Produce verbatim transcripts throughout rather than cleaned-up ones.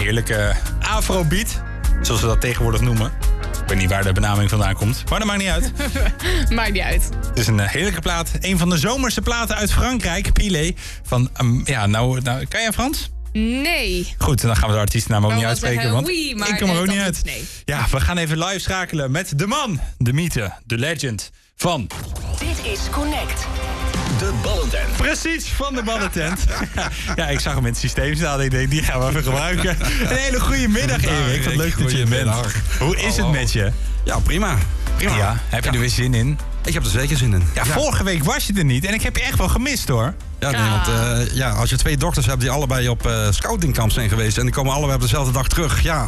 heerlijke afrobeat, zoals we dat tegenwoordig noemen. Ik weet niet waar de benaming vandaan komt, maar dat maakt niet uit. Maakt niet uit. Het is een uh, heerlijke plaat. Een van de zomerse platen uit Frankrijk, Pilé. Van, um, ja, nou, nou, kan jij Frans? Nee. Goed, dan gaan we de artiestennaam ook niet uitspreken. Want oui, maar ik kom er ook nee, niet uit. Nee. Ja, we gaan even live schakelen met de man, de mythe, de legend van... Dit is Connect. De ballentent. Precies, van de ballentent. Ja, ik zag hem in het systeem staan. Ik denk, die gaan we even gebruiken. Een hele goede middag, Erik. Wat leuk dat je er bent. Hoe is het met je? Ja, prima. prima. Ja, heb je ja. er weer zin in? Ik heb er zeker zin in. Ja, ja, vorige week was je er niet. En ik heb je echt wel gemist, hoor. Ja, nee, want uh, ja, als je twee dochters hebt die allebei op uh, scoutingkamp zijn geweest... en die komen allebei op dezelfde dag terug, ja...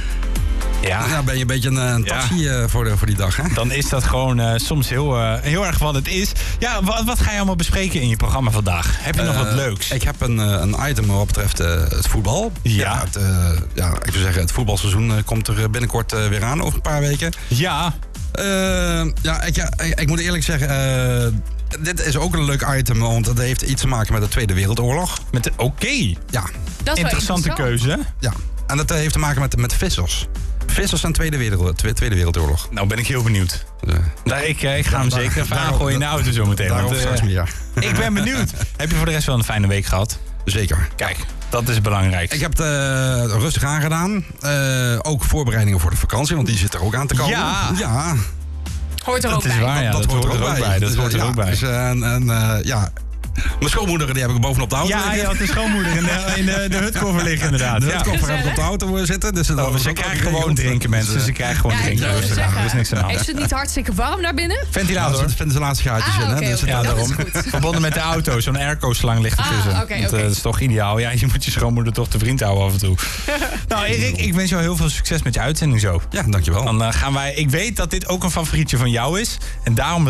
Ja. Dan ben je een beetje een, een taxi ja. uh, voor, de, voor die dag, hè? Dan is dat gewoon uh, soms heel, uh, heel erg wat het is. Ja, wat, wat ga je allemaal bespreken in je programma vandaag? Heb je uh, nog wat leuks? Ik heb een, een item wat betreft uh, het voetbal. Ja. Ja, het, uh, ja, ik zou zeggen, het voetbalseizoen uh, komt er binnenkort uh, weer aan, over een paar weken. Ja. Uh, ja, ik, ja ik, ik moet eerlijk zeggen... Uh, dit is ook een leuk item, want dat heeft iets te maken met de Tweede Wereldoorlog. Met Oké. Okay. Ja. Dat is interessante keuze. Ja. En dat heeft te maken met, met vissers. Vissers en Tweede, Wereld, Tweede Wereldoorlog. Nou, ben ik heel benieuwd. Ja. Daar, ik, ik ga hem daar, zeker even aangooien in de auto zo meteen. Daarover want, straks uh, meer. Ik ben benieuwd. Heb je voor de rest wel een fijne week gehad? Zeker. Kijk, dat is belangrijk. Ik heb het uh, rustig aangedaan. Uh, ook voorbereidingen voor de vakantie, want die zit er ook aan te komen. Ja. Ja. Hoort er dat ook is bij. waar, ja. Dat, dat, dat hoort er ook bij. bij. Dat dus, hoort er ja, ook bij. Dus, uh, en, en, uh, ja... Mijn schoonmoeder die heb ik bovenop de auto ja, liggen. Ja, je had de schoonmoeder in de, in de, de hutkoffer liggen inderdaad. De hutkoffer heb ik op de auto zitten. Dus oh, ze krijgen gewoon drinken, mensen. Dus ze krijgen gewoon ja, drinken. Dus er is niks aan de hand. Is het niet hartstikke warm naar binnen? Ventilator. Er zitten ventilatiegaatjes ah, in. Hè? Okay, dus okay, ja, daarom. Verbonden met de auto. Zo'n airco-slang ligt ertussen. Ah, okay, Want, okay. uh, dat is toch ideaal. Ja, je moet je schoonmoeder toch te vriend houden af en toe. Nou, Erik, ik wens jou heel veel succes met je uitzending zo. Ja, dankjewel. Dan uh, gaan wij... Ik weet dat dit ook een favorietje van jou is. En daarom